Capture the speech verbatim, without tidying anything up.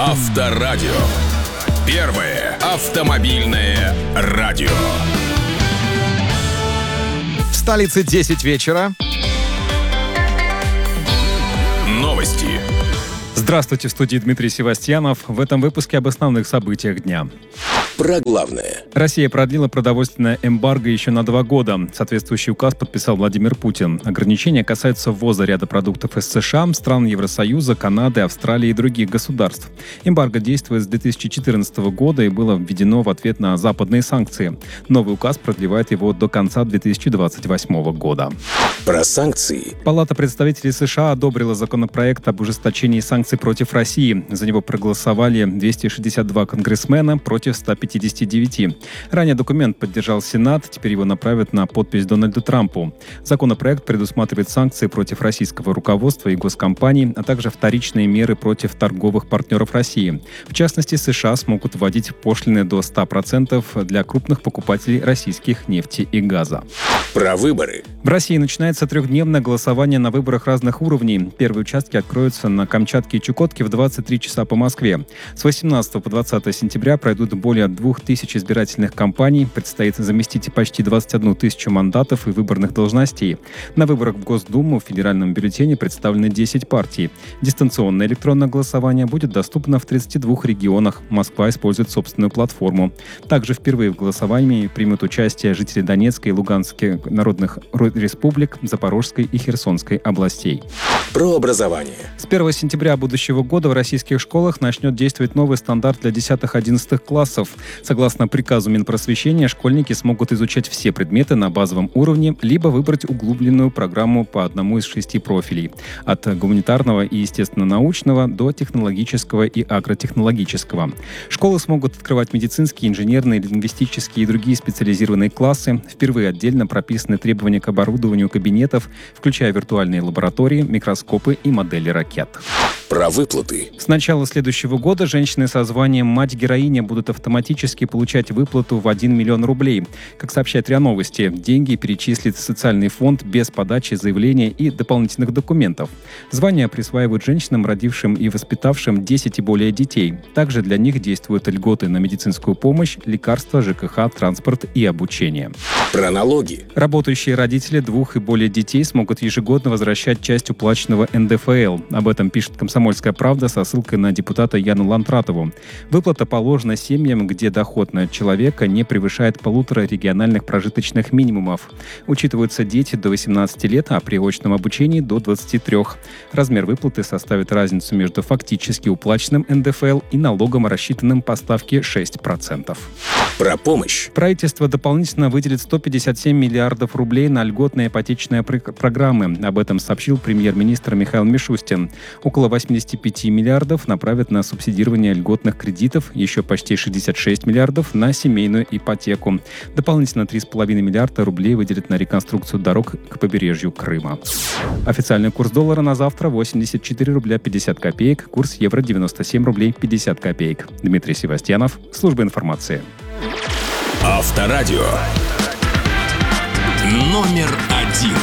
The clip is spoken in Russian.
Авторадио. Первое автомобильное радио. В столице десять вечера. Новости. Здравствуйте, в студии Дмитрий Севастьянов. В этом выпуске об основных событиях дня. Про главное. Россия продлила продовольственное эмбарго еще на два года. Соответствующий указ подписал Владимир Путин. Ограничения касаются ввоза ряда продуктов из США, стран Евросоюза, Канады, Австралии и других государств. Эмбарго действует с две тысячи четырнадцатого года и было введено в ответ на западные санкции. Новый указ продлевает его до конца две тысячи двадцать восьмого года. Про санкции. Палата представителей США одобрила законопроект об ужесточении санкций против России. За него проголосовали двести шестьдесят два конгрессмена против ста пятидесяти девяти. Ранее документ поддержал Сенат, теперь его направят на подпись Дональду Трампу. Законопроект предусматривает санкции против российского руководства и госкомпаний, а также вторичные меры против торговых партнеров России. В частности, США смогут вводить пошлины до ста процентов для крупных покупателей российских нефти и газа. Про выборы. В России начинается трехдневное голосование на выборах разных уровней. Первые участки откроются на Камчатке и Чукотке в двадцать три часа по Москве. С восемнадцатого по двадцатое сентября пройдут более двух тысяч избирательных кампаний. Предстоит заместить почти двадцать одну тысячу мандатов и выборных должностей. На выборах в Госдуму в федеральном бюллетене представлены десять партий. Дистанционное электронное голосование будет доступно в тридцати двух регионах. Москва использует собственную платформу. Также впервые в голосовании примут участие жители Донецкой и Луганской народных республик, Запорожской и Херсонской областей. Про образование. С первого сентября будущего года в российских школах начнет действовать новый стандарт для десятых-одиннадцатых классов. Согласно приказу Минпросвещения, школьники смогут изучать все предметы на базовом уровне, либо выбрать углубленную программу по одному из шести профилей. От гуманитарного и естественно-научного до технологического и агротехнологического. Школы смогут открывать медицинские, инженерные, лингвистические и другие специализированные классы. Впервые отдельно прописаны требования к оборудованию кабинетов, включая виртуальные лаборатории, микроскопы и модели ракет. Про выплаты. С начала следующего года женщины со званием «Мать-героиня» будут автоматически получать выплату в один миллион рублей. Как сообщает РИА Новости, деньги перечислит в социальный фонд без подачи заявления и дополнительных документов. Звание присваивают женщинам, родившим и воспитавшим десять и более детей. Также для них действуют льготы на медицинскую помощь, лекарства, ЖКХ, транспорт и обучение. Про налоги. Работающие родители двух и более детей смогут ежегодно возвращать часть уплаченного эн дэ эф эл. Об этом пишет «Комсомольская правда» со ссылкой на депутата Яну Лантратову. Выплата положена семьям, где доход на человека не превышает полутора региональных прожиточных минимумов. Учитываются дети до восемнадцати лет, а при очном обучении до двадцати трёх. Размер выплаты составит разницу между фактически уплаченным эн дэ эф эл и налогом, рассчитанным по ставке шесть процентов. Про помощь. Правительство дополнительно выделит сто пятьдесят семь миллиардов рублей на льготные ипотечные пр- программы. Об этом сообщил премьер-министр Михаил Мишустин. Около восьмидесяти пяти миллиардов направят на субсидирование льготных кредитов, еще почти шестьдесят шесть миллиардов на семейную ипотеку. Дополнительно три с половиной миллиарда рублей выделят на реконструкцию дорог к побережью Крыма. Официальный курс доллара на завтра восемьдесят четыре рубля пятьдесят копеек, курс евро девяносто семь рублей пятьдесят копеек. Дмитрий Севастьянов, служба информации. Авторадио. Номер один.